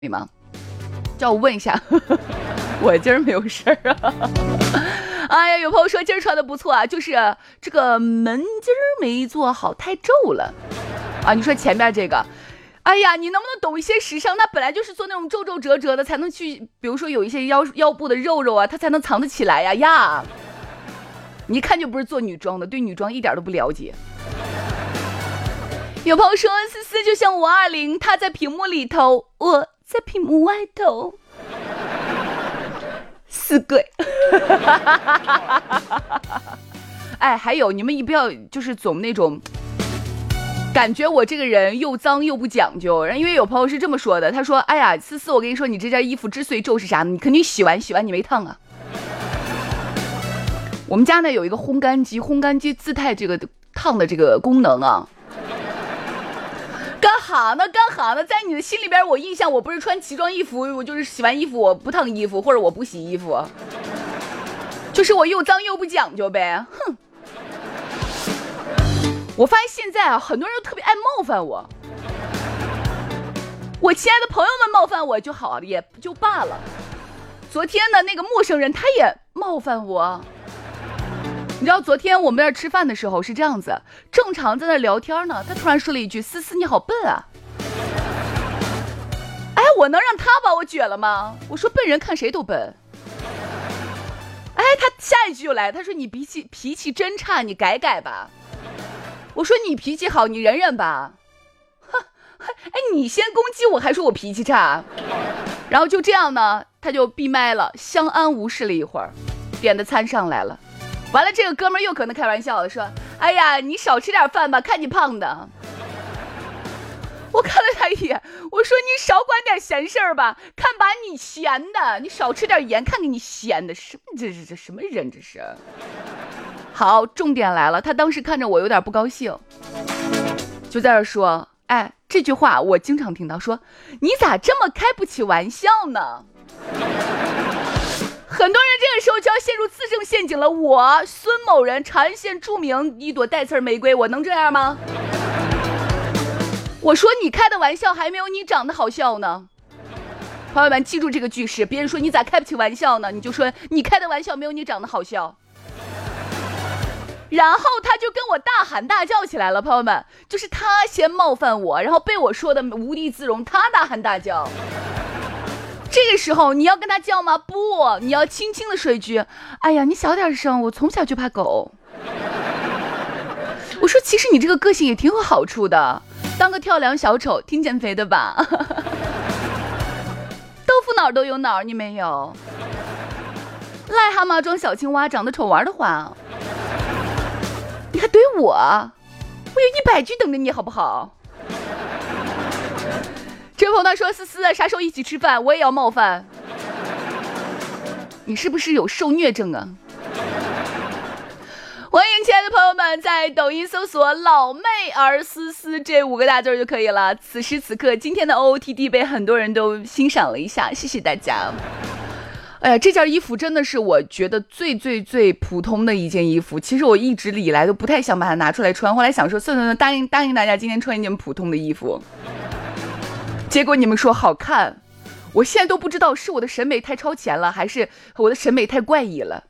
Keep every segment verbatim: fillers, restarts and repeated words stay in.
吗？叫我问一下，我今儿没有事儿啊。哎呀，有朋友说今儿穿的不错啊，就是这个门今儿没做好，太皱了啊。你说前面这个，哎呀，你能不能懂一些时尚？它本来就是做那种皱皱折折的，才能去，比如说有一些腰腰部的肉肉啊，它才能藏得起来呀呀。你一看就不是做女装的，对女装一点都不了解。有朋友说思思就像五二零，他在屏幕里头，我在屏幕外头，死鬼。哎，还有你们一不要就是总那种感觉我这个人又脏又不讲究，因为有朋友是这么说的，他说哎呀思思，我跟你说你这件衣服之所以皱是啥呢？你肯定洗完洗完你没烫啊。我们家呢有一个烘干机，烘干机自带这个烫的这个功能啊。干哈呢？干哈呢？在你的心里边，我印象我不是穿奇装异服，我就是洗完衣服我不烫衣服，或者我不洗衣服，就是我又脏又不讲究呗。哼！我发现现在啊，很多人都特别爱冒犯我。我亲爱的朋友们冒犯我就好了，也就罢了。昨天呢，那个陌生人他也冒犯我。你知道昨天我们在那吃饭的时候是这样子，正常在那聊天呢，他突然说了一句：“思思你好笨啊！”哎，我能让他把我撅了吗？我说笨人看谁都笨。哎，他下一句就来，他说：“你脾气脾气真差，你改改吧。”我说：“你脾气好，你忍忍吧。”哼，哎，你先攻击我，还说我脾气差，然后就这样呢，他就闭麦了，相安无事了一会儿，点的餐上来了。完了，这个哥们儿又可能开玩笑了，说：“哎呀，你少吃点饭吧，看你胖的。”我看了他一眼，我说：“你少管点闲事儿吧，看把你闲的，你少吃点盐，看给你咸的，什么这这这什么人这是？”好，重点来了，他当时看着我有点不高兴，就在这说：“哎，这句话我经常听到，说你咋这么开不起玩笑呢？”很多人这个时候就要陷入自证陷阱了。我孙某人，长安县著名一朵带刺玫瑰，我能这样吗？我说你开的玩笑还没有你长得好笑呢。朋友们记住这个句式，别人说你咋开不起玩笑呢，你就说你开的玩笑没有你长得好笑。然后他就跟我大喊大叫起来了。朋友们，就是他先冒犯我，然后被我说的无地自容，他大喊大叫。这个时候你要跟他叫吗？不，你要轻轻的说一句：“哎呀，你小点声，我从小就怕狗。”我说其实你这个个性也挺有好处的，当个跳梁小丑挺减肥的吧。豆腐脑都有脑，你没有。癞蛤蟆装小青蛙，长得丑玩的花。你还怼我，我有一百句等着你好不好？这位朋友他说：“思思，啥时候一起吃饭？我也要冒犯。”你是不是有受虐症啊？欢迎亲爱的朋友们在抖音搜索老妹儿思思这五个大字就可以了。此时此刻今天的 O O T D 被很多人都欣赏了一下，谢谢大家。哎呀，这件衣服真的是我觉得最最最普通的一件衣服，其实我一直以来都不太想把它拿出来穿，后来想说算算算，答应答应大家今天穿一件普通的衣服，结果你们说好看，我现在都不知道是我的审美太超前了，还是我的审美太怪异了。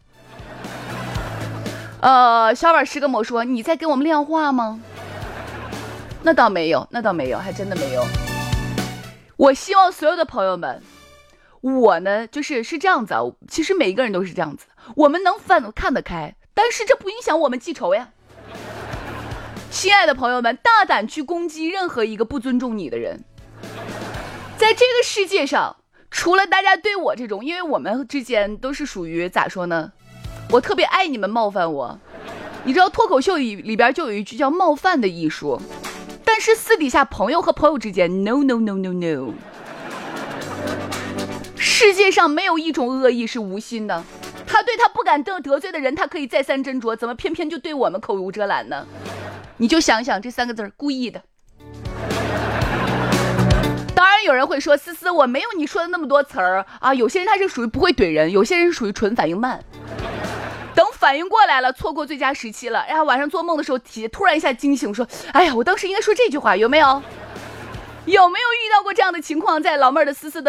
呃，小碗十个某说你在跟我们量化吗？那倒没有，那倒没有，还真的没有。我希望所有的朋友们，我呢就是是这样子啊，其实每一个人都是这样子，我们能看看得开，但是这不影响我们记仇呀。亲爱的朋友们，大胆去攻击任何一个不尊重你的人。在这个世界上，除了大家对我这种，因为我们之间都是属于咋说呢，我特别爱你们冒犯我。你知道脱口秀里里边就有一句叫冒犯的艺术，但是私底下朋友和朋友之间 no no no no no， 世界上没有一种恶意是无心的，他对他不敢得得罪的人他可以再三斟酌，怎么偏偏就对我们口无遮拦呢？你就想想这三个字，故意的。当然有人会说思思我没有你说的那么多词儿啊，有些人他是属于不会怼人，有些人是属于纯反应慢，等反应过来了错过最佳时期了，然后晚上做梦的时候突然一下惊醒说哎呀我当时应该说这句话，有没有？ 有没有遇到过这样的情况？在老妹儿的思思的